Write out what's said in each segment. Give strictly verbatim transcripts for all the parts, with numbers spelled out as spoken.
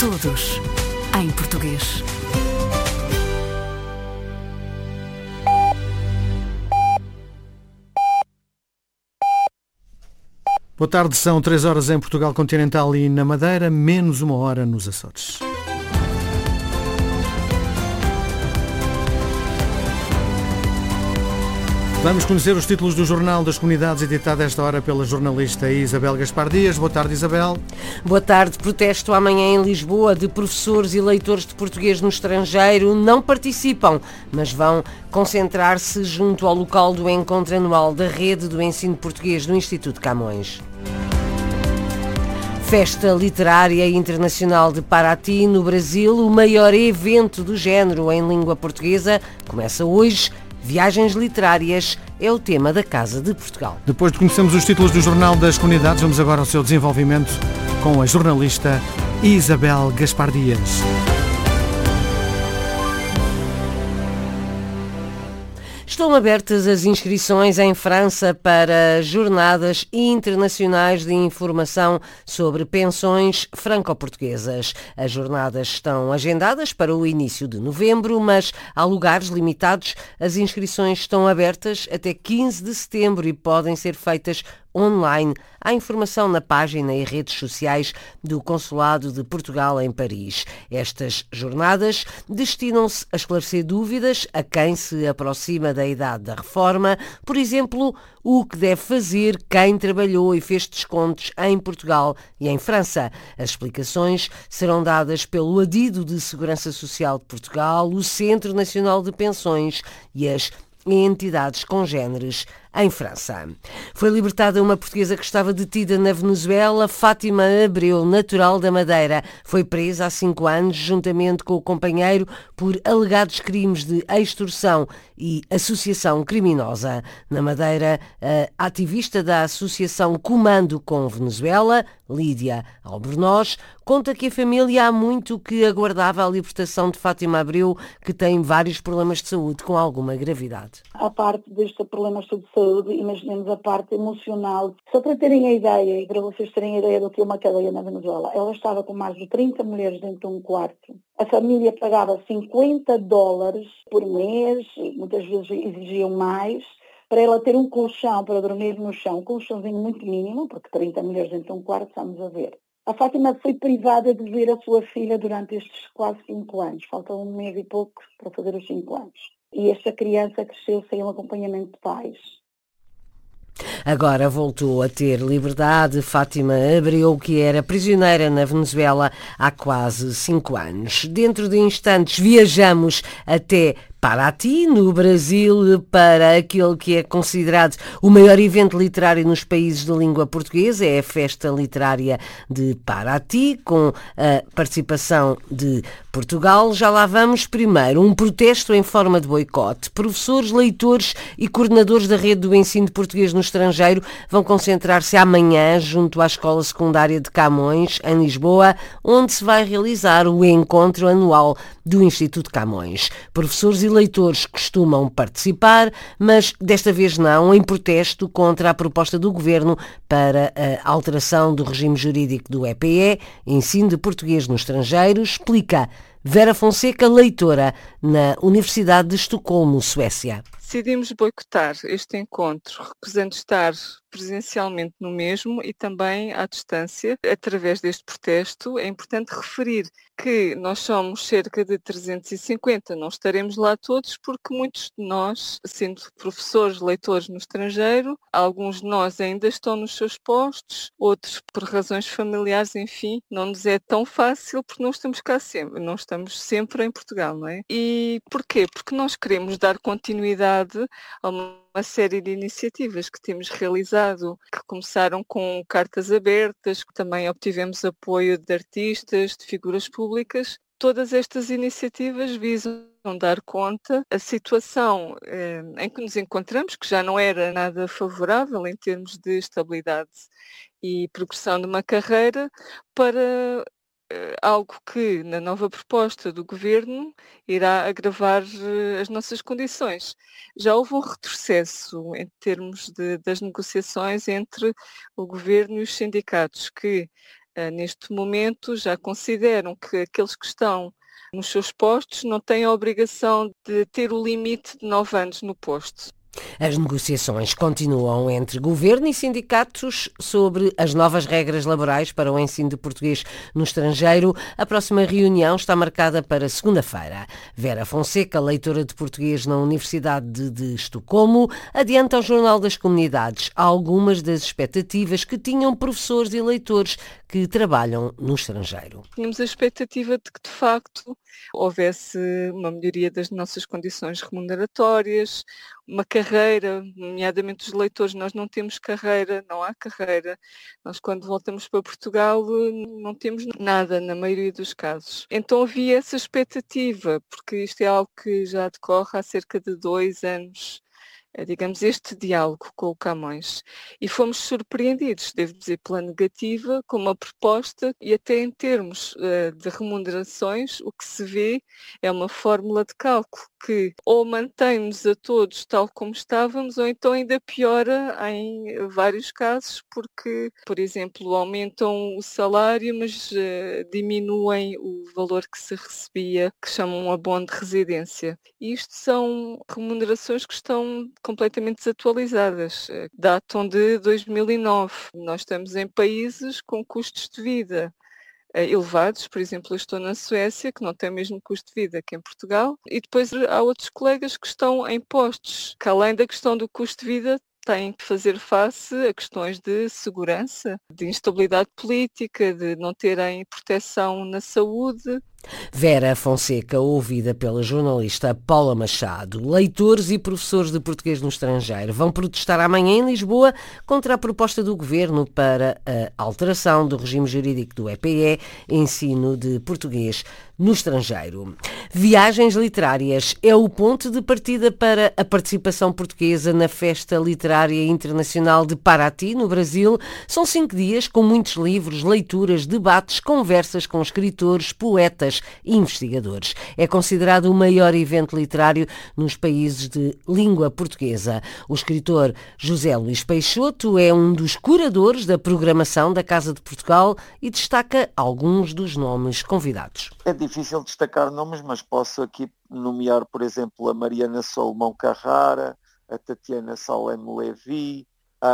todos em português. Boa tarde, são três horas em Portugal Continental e na Madeira, menos uma hora nos Açores. Vamos conhecer os títulos do Jornal das Comunidades, editado esta hora pela jornalista Isabel Gaspar Dias. Boa tarde, Isabel. Boa tarde. Protesto amanhã em Lisboa de professores e leitores de português no estrangeiro. Não participam, mas vão concentrar-se junto ao local do encontro anual da Rede do Ensino Português do Instituto Camões. Festa Literária Internacional de Paraty, no Brasil, o maior evento do género em língua portuguesa, começa hoje. Viagens literárias é o tema da Casa de Portugal. Depois de conhecermos os títulos do Jornal das Comunidades, vamos agora ao seu desenvolvimento com a jornalista Isabel Gaspar Dias. Estão abertas as inscrições em França para jornadas internacionais de informação sobre pensões franco-portuguesas. As jornadas estão agendadas para o início de novembro, mas há lugares limitados. As inscrições estão abertas até quinze de setembro e podem ser feitas online. Há informação na página e redes sociais do Consulado de Portugal em Paris. Estas jornadas destinam-se a esclarecer dúvidas a quem se aproxima da idade da reforma, por exemplo, o que deve fazer quem trabalhou e fez descontos em Portugal e em França. As explicações serão dadas pelo Adido de Segurança Social de Portugal, o Centro Nacional de Pensões e as entidades congêneres em França. Foi libertada uma portuguesa que estava detida na Venezuela. Fátima Abreu, natural da Madeira, foi presa há cinco anos, juntamente com o companheiro, por alegados crimes de extorsão e associação criminosa. Na Madeira, a ativista da Associação Comando com Venezuela, Lídia Albornoz, conta que a família há muito que aguardava a libertação de Fátima Abreu, que tem vários problemas de saúde com alguma gravidade. A parte destes problemas de saúde, imaginemos a parte emocional. Só para terem a ideia, e para vocês terem a ideia do que é uma cadeia na Venezuela, ela estava com mais de trinta mulheres dentro de um quarto. A família pagava cinquenta dólares por mês, e muitas vezes exigiam mais, para ela ter um colchão para dormir no chão, um colchãozinho muito mínimo, porque trinta mulheres dentro de um quarto, estamos a ver. A Fátima foi privada de ver a sua filha durante estes quase cinco anos. Falta um mês e pouco para fazer os cinco anos. E esta criança cresceu sem um acompanhamento de pais. Agora voltou a ter liberdade Fátima Abreu, que era prisioneira na Venezuela há quase cinco anos. Dentro de instantes viajamos até Paraty, no Brasil, para aquele que é considerado o maior evento literário nos países de língua portuguesa. É a Festa Literária de Paraty, com a participação de Portugal. Já lá vamos. Primeiro, um protesto em forma de boicote. Professores, leitores e coordenadores da Rede do Ensino de Português no estrangeiro vão concentrar-se amanhã junto à Escola Secundária de Camões, em Lisboa, onde se vai realizar o encontro anual do Instituto Camões. Professores e leitores costumam participar, mas desta vez não, em protesto contra a proposta do Governo para a alteração do regime jurídico do E P E, Ensino de Português no Estrangeiro, explica Vera Fonseca, leitora na Universidade de Estocolmo, Suécia. Decidimos boicotar este encontro, recusando estar presencialmente no mesmo e também à distância. Através deste protesto, é importante referir que nós somos cerca de trezentos e cinquenta, não estaremos lá todos porque muitos de nós, sendo professores, leitores no estrangeiro, alguns de nós ainda estão nos seus postos, outros por razões familiares, enfim, não nos é tão fácil porque não estamos cá sempre, não estamos sempre em Portugal, não é? E porquê? Porque nós queremos dar continuidade a uma série de iniciativas que temos realizado, que começaram com cartas abertas, que também obtivemos apoio de artistas, de figuras públicas. Todas estas iniciativas visam dar conta da situação eh, em que nos encontramos, que já não era nada favorável em termos de estabilidade e progressão de uma carreira, para algo que, na nova proposta do Governo, irá agravar uh, as nossas condições. Já houve um retrocesso em termos de, das negociações entre o Governo e os sindicatos, que neste momento já consideram que aqueles que estão nos seus postos não têm a obrigação de ter o limite de nove anos no posto. As negociações continuam entre governo e sindicatos sobre as novas regras laborais para o ensino de português no estrangeiro. A próxima reunião está marcada para segunda-feira. Vera Fonseca, leitora de português na Universidade de, de Estocolmo, adianta ao Jornal das Comunidades algumas das expectativas que tinham professores e leitores que trabalham no estrangeiro. Tínhamos a expectativa de que, de facto, houvesse uma melhoria das nossas condições remuneratórias, uma carreira, nomeadamente os leitores. Nós não temos carreira, não há carreira. Nós, quando voltamos para Portugal, não temos nada, na maioria dos casos. Então havia essa expectativa, porque isto é algo que já decorre há cerca de dois anos, digamos, este diálogo com o Camões. E fomos surpreendidos, devo dizer, pela negativa, com uma proposta, e até em termos uh, de remunerações, o que se vê é uma fórmula de cálculo que ou mantém-nos a todos tal como estávamos, ou então ainda piora em vários casos, porque, por exemplo, aumentam o salário, mas uh, diminuem o valor que se recebia, que chamam um abono de residência. E isto são remunerações que estão completamente desatualizadas, datam de dois mil e nove. Nós estamos em países com custos de vida elevados, por exemplo, eu estou na Suécia, que não tem o mesmo custo de vida que em Portugal, e depois há outros colegas que estão em postos, que além da questão do custo de vida, têm que fazer face a questões de segurança, de instabilidade política, de não terem proteção na saúde. Vera Fonseca, ouvida pela jornalista Paula Machado. Leitores e professores de português no estrangeiro vão protestar amanhã em Lisboa contra a proposta do Governo para a alteração do regime jurídico do E P E, ensino de português no estrangeiro. Viagens literárias é o ponto de partida para a participação portuguesa na Festa Literária Internacional de Paraty, no Brasil. São cinco dias com muitos livros, leituras, debates, conversas com escritores, poetas e investigadores. É considerado o maior evento literário nos países de língua portuguesa. O escritor José Luís Peixoto é um dos curadores da programação da Casa de Portugal e destaca alguns dos nomes convidados. É difícil destacar nomes, mas posso aqui nomear, por exemplo, a Mariana Solomão Carrara, a Tatiana Salem Levi, a,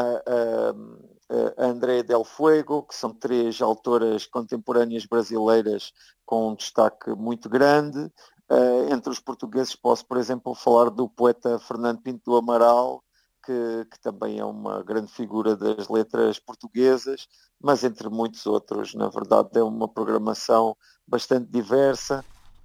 a, a Andréa Del Fuego, que são três autoras contemporâneas brasileiras com um destaque muito grande. Uh, entre os portugueses posso, por exemplo, falar do poeta Fernando Pinto do Amaral, que, que também é uma grande figura das letras portuguesas, mas entre muitos outros. Na verdade, é uma programação bastante diversa.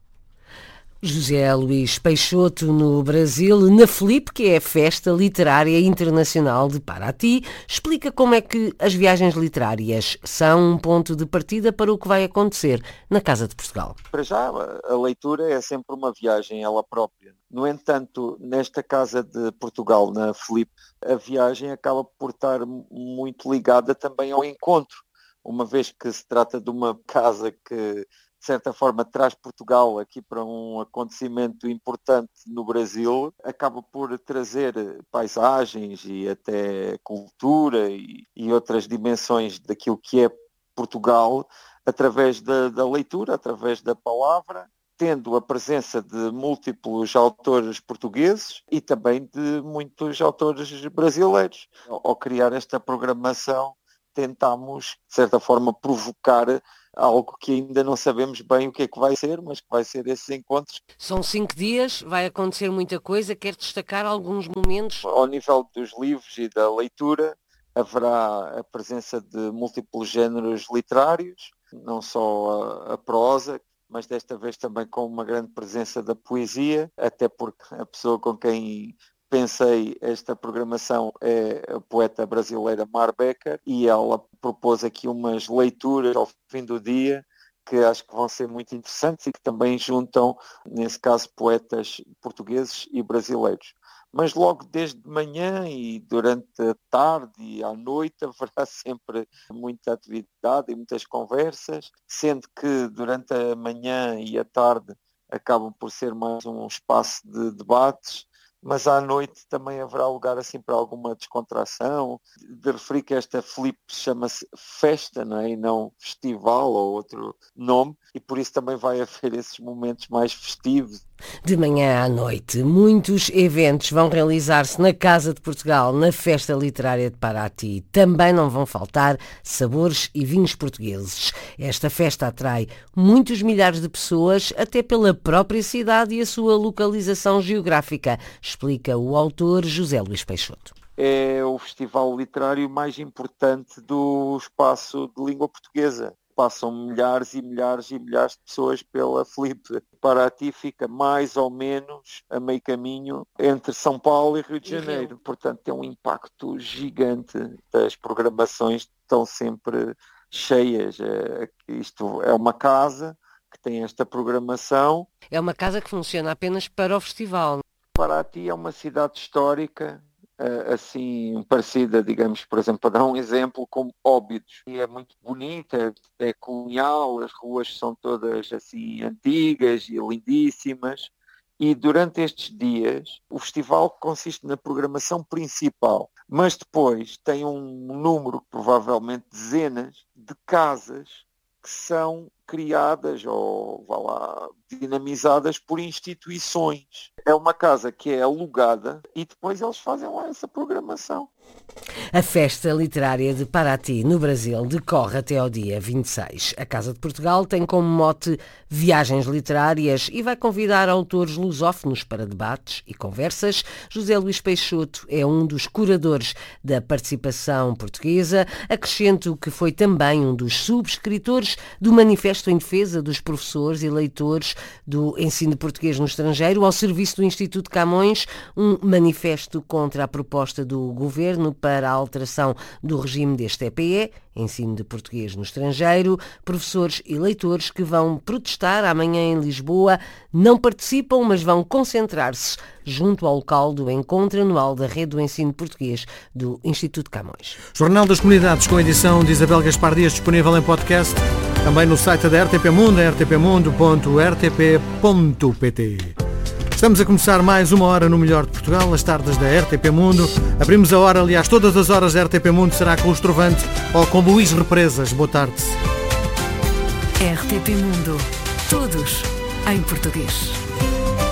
José Luís Peixoto no Brasil, na FLIP, que é a Festa Literária Internacional de Paraty, explica como é que as viagens literárias são um ponto de partida para o que vai acontecer na Casa de Portugal. Para já, a leitura é sempre uma viagem ela própria. No entanto, nesta Casa de Portugal, na FLIP, a viagem acaba por estar muito ligada também ao encontro, uma vez que se trata de uma casa que, de certa forma, traz Portugal aqui para um acontecimento importante no Brasil, acaba por trazer paisagens e até cultura e, e outras dimensões daquilo que é Portugal através da, da leitura, através da palavra, tendo a presença de múltiplos autores portugueses e também de muitos autores brasileiros. Ao criar esta programação, tentámos, de certa forma, provocar algo que ainda não sabemos bem o que é que vai ser, mas que vai ser esses encontros. São cinco dias, vai acontecer muita coisa. Quer destacar alguns momentos? Ao nível dos livros e da leitura, haverá a presença de múltiplos géneros literários, não só a, a prosa, mas desta vez também com uma grande presença da poesia, até porque a pessoa com quem pensei esta programação é a poeta brasileira Mar Becker, e ela propôs aqui umas leituras ao fim do dia que acho que vão ser muito interessantes e que também juntam, nesse caso, poetas portugueses e brasileiros. Mas logo desde de manhã e durante a tarde e à noite haverá sempre muita atividade e muitas conversas, sendo que durante a manhã e a tarde acabam por ser mais um espaço de debates, mas à noite também haverá lugar assim para alguma descontração. De referir que esta Flip chama-se festa, não é? E não festival ou outro nome, e por isso também vai haver esses momentos mais festivos. De manhã à noite, muitos eventos vão realizar-se na Casa de Portugal, na Festa Literária de Paraty. Também não vão faltar sabores e vinhos portugueses. Esta festa atrai muitos milhares de pessoas, até pela própria cidade e a sua localização geográfica, explica o autor José Luís Peixoto. É o festival literário mais importante do espaço de língua portuguesa. Passam milhares e milhares e milhares de pessoas pela Flip. Paraty fica mais ou menos a meio caminho entre São Paulo e Rio de Janeiro. Portanto, tem um impacto gigante. As programações estão sempre cheias. Isto é uma casa que tem esta programação. É uma casa que funciona apenas para o festival. Paraty é uma cidade histórica, assim parecida, digamos, por exemplo, para dar um exemplo, como Óbidos. E é muito bonita, é colonial, as ruas são todas assim antigas e lindíssimas. E durante estes dias o festival consiste na programação principal, mas depois tem um número, provavelmente dezenas, de casas que são criadas ou, vá lá, dinamizadas por instituições. É uma casa que é alugada e depois eles fazem lá essa programação. A Festa Literária de Paraty, no Brasil, decorre até ao dia vinte e seis. A Casa de Portugal tem como mote viagens literárias e vai convidar autores lusófonos para debates e conversas. José Luís Peixoto é um dos curadores da participação portuguesa. Acrescento que foi também um dos subscritores do Manifesto em Defesa dos Professores e Leitores do Ensino Português no Estrangeiro, ao serviço do Instituto Camões, um manifesto contra a proposta do Governo para a alteração do regime deste E P E, Ensino de Português no Estrangeiro. Professores e leitores que vão protestar amanhã em Lisboa não participam, mas vão concentrar-se junto ao local do encontro anual da Rede do Ensino Português do Instituto Camões. Jornal das Comunidades, com a edição de Isabel Gaspar Dias, disponível em podcast, também no site da R T P Mundo, r t p mundo ponto r t p ponto p t. Estamos a começar mais uma hora no melhor de Portugal, as tardes da R T P Mundo. Abrimos a hora, aliás, todas as horas da R T P Mundo será com o Estrovante ou com Luís Represas. Boa tarde. R T P Mundo. Todos em português.